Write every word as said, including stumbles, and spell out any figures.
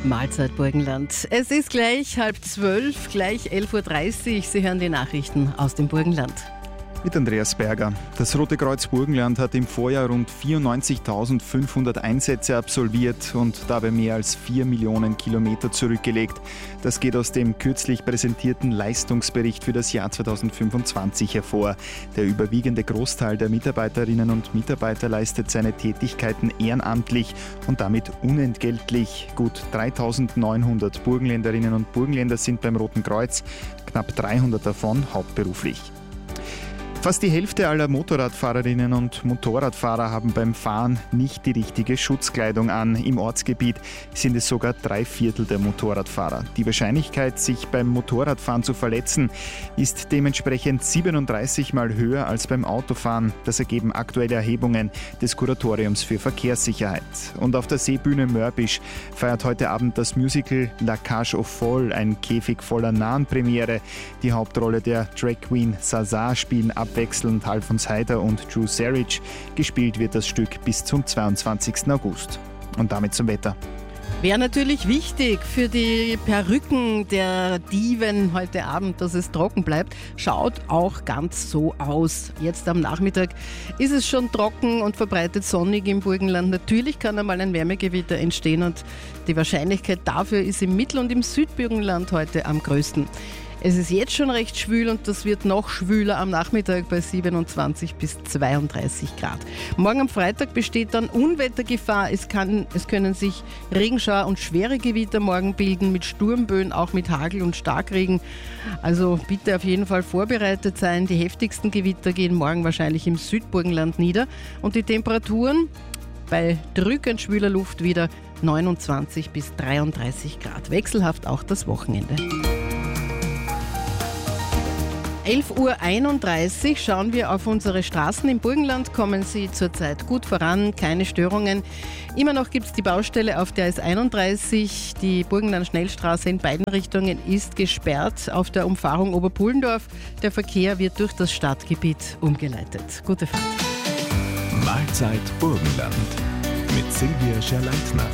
Mahlzeit Burgenland. Es ist gleich halb zwölf, gleich elf Uhr dreißig. Sie hören die Nachrichten aus dem Burgenland. Mit Andreas Berger. Das Rote Kreuz Burgenland hat im Vorjahr rund vierundneunzigtausendfünfhundert Einsätze absolviert und dabei mehr als vier Millionen Kilometer zurückgelegt. Das geht aus dem kürzlich präsentierten Leistungsbericht für das Jahr zweitausendfünfundzwanzig hervor. Der überwiegende Großteil der Mitarbeiterinnen und Mitarbeiter leistet seine Tätigkeiten ehrenamtlich und damit unentgeltlich. Gut dreitausendneunhundert Burgenländerinnen und Burgenländer sind beim Roten Kreuz, knapp dreihundert davon hauptberuflich. Fast die Hälfte aller Motorradfahrerinnen und Motorradfahrer haben beim Fahren nicht die richtige Schutzkleidung an. Im Ortsgebiet sind es sogar drei Viertel der Motorradfahrer. Die Wahrscheinlichkeit, sich beim Motorradfahren zu verletzen, ist dementsprechend siebenunddreißig Mal höher als beim Autofahren. Das ergeben aktuelle Erhebungen des Kuratoriums für Verkehrssicherheit. Und auf der Seebühne Mörbisch feiert heute Abend das Musical La Cage aux Folles, ein Käfig voller Nahen-Premiere. Die Hauptrolle der Drag Queen Sasa spielen ab wechselnd Alfons Heider und Drew Sarich. Gespielt wird das Stück bis zum zweiundzwanzigsten August. Und damit zum Wetter. Wäre natürlich wichtig für die Perücken der Diven heute Abend, dass es trocken bleibt. Schaut auch ganz so aus. Jetzt am Nachmittag ist es schon trocken und verbreitet sonnig im Burgenland. Natürlich kann einmal ein Wärmegewitter entstehen und die Wahrscheinlichkeit dafür ist im Mittel- und im Südburgenland heute am größten. Es ist jetzt schon recht schwül und das wird noch schwüler am Nachmittag bei siebenundzwanzig bis zweiunddreißig Grad. Morgen am Freitag besteht dann Unwettergefahr. Es, kann, es können sich Regenschauer und schwere Gewitter morgen bilden mit Sturmböen, auch mit Hagel und Starkregen. Also bitte auf jeden Fall vorbereitet sein. Die heftigsten Gewitter gehen morgen wahrscheinlich im Südburgenland nieder. Und die Temperaturen bei drückend schwüler Luft wieder neunundzwanzig bis dreiunddreißig Grad. Wechselhaft auch das Wochenende. elf Uhr einunddreißig schauen wir auf unsere Straßen. Im Burgenland kommen sie zurzeit gut voran, keine Störungen. Immer noch gibt es die Baustelle auf der S einunddreißig. Die Burgenland-Schnellstraße in beiden Richtungen ist gesperrt auf der Umfahrung Oberpullendorf. Der Verkehr wird durch das Stadtgebiet umgeleitet. Gute Fahrt. Mahlzeit Burgenland mit Silvia Scherleitner.